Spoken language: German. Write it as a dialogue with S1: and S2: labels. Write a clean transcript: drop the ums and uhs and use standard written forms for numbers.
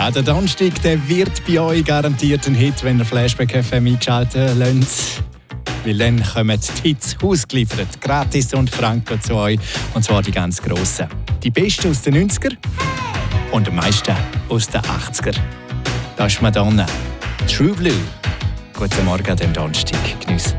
S1: Auch der Donnerstag, der wird bei euch garantiert ein Hit, wenn ihr Flashback FM eingeschaltet lasst. Weil dann kommen die Hits ausgeliefert, gratis und franco zu euch. Und zwar die ganz grossen. Die besten aus den 90er und die meisten aus den 80er. Das ist Madonna. True Blue. Guten Morgen an dem Donnerstag. Geniessen.